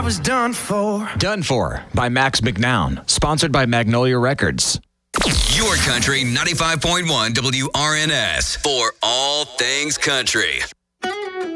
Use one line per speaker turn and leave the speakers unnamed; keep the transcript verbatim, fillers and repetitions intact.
was done for.
Done For by Max McNown. Sponsored by Magnolia Records.
Your Country ninety-five point one W R N S for all things country.